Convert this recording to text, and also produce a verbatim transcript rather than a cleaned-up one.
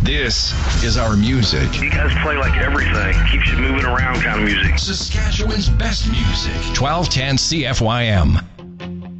This is our music. You guys play like everything. Keeps you moving around kind of music. Saskatchewan's best music. twelve ten C F Y M.